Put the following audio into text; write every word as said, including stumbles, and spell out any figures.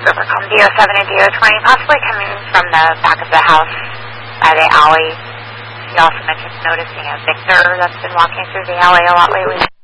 Rivercom D O seven and D O twenty, possibly coming from the back of the house by the alley. He also mentioned noticing a Victor that's been walking through the alley a lot lately.